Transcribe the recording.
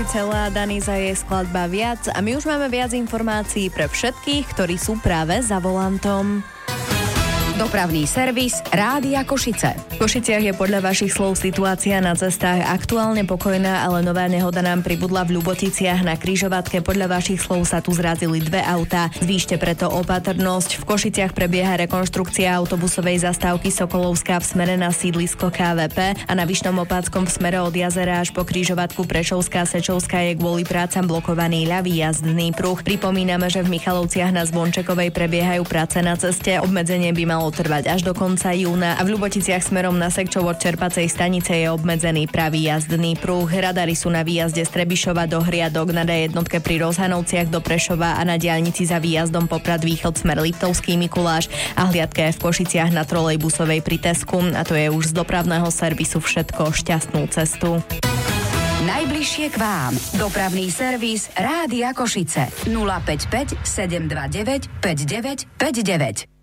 Celá Daniza je skladba Viac a my už máme viac informácií pre všetkých, ktorí sú práve za volantom. Dopravný servis Rádia Košice. V Košiciach je podľa vašich slov situácia na cestách aktuálne pokojná, ale nová nehoda nám pribudla v Ľuboticiach na križovatke. Podľa vašich slov sa tu zrazili dve autá. Zvýšte preto opatrnosť. V Košiciach prebieha rekonštrukcia autobusovej zastávky Sokolovská v smere na sídlisko KVP a na Vyšnom Opátskom v smere od jazera až po križovatku Prešovská Sečovská je kvôli prácam blokovaný ľavý jazdný pruh. Pripomíname, že v Michalovciach na Zvončekovej prebiehajú práce na ceste. Obmedzenie by malo trvať až do konca júna a v Ľuboticiach smerom na Sekčov od čerpacej stanice je obmedzený pravý jazdný pruh. Radary sú na výjazde z Trebišova do Hriadok, na D1 pri Rozhanovciach do Prešova a na diaľnici za výjazdom Poprad Východ smer Liptovský Mikuláš a hliadka je v Košiciach na trolejbusovej pri Tesku. A to je už z dopravného servisu všetko. Šťastnú cestu. Najbližšie k vám. Dopravný servis Rádia Košice 055 729 5959.